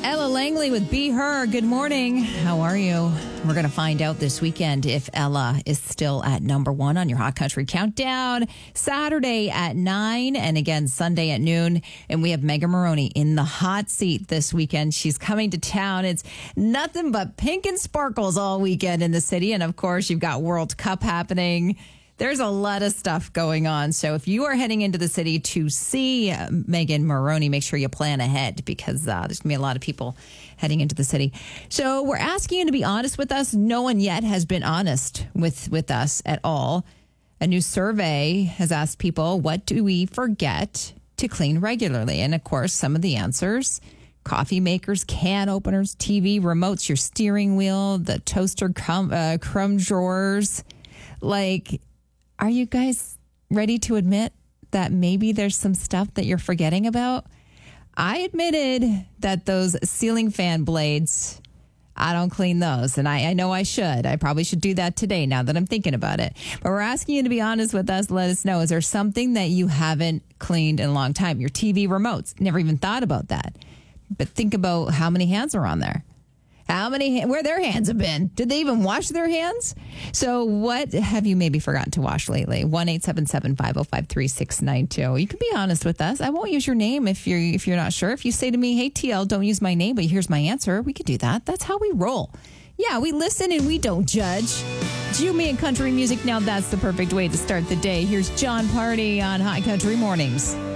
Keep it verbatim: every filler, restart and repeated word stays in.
Ella Langley with Be Her. Good morning. How are you? We're going to find out this weekend if Ella is still at number one on your Hot Country Countdown. Saturday at nine and again Sunday at noon. And we have Megan Moroney in the hot seat this weekend. She's coming to town. It's nothing but pink and sparkles all weekend in the city. And of course, you've got World Cup happening. There's a lot of stuff going on. So if you are heading into the city to see uh, Megan Moroney, make sure you plan ahead because uh, there's going to be a lot of people heading into the city. So we're asking you to be honest with us. No one yet has been honest with, with us at all. A new survey has asked people, what do we forget to clean regularly? And of course, some of the answers: coffee makers, can openers, T V remotes, your steering wheel, the toaster crumb, uh, crumb drawers. Like, are you guys ready to admit that maybe there's some stuff that you're forgetting about? I admitted that those ceiling fan blades, I don't clean those. And I, I know I should. I probably should do that today now that I'm thinking about it. But we're asking you to be honest with us. Let us know. Is there something that you haven't cleaned in a long time? Your T V remotes. Never even thought about that. But think about how many hands are on there. How many, where their hands have been? Did they even wash their hands? So what have you maybe forgotten to wash lately? one eight seven seven, five oh five, three six nine two. You can be honest with us. I won't use your name if you're if you're not sure. If you say to me, hey, T L, don't use my name, but here's my answer, we could do that. That's how we roll. Yeah, we listen and we don't judge. It's you, me, and country music. Now that's the perfect way to start the day. Here's John Party on Hot Country Mornings.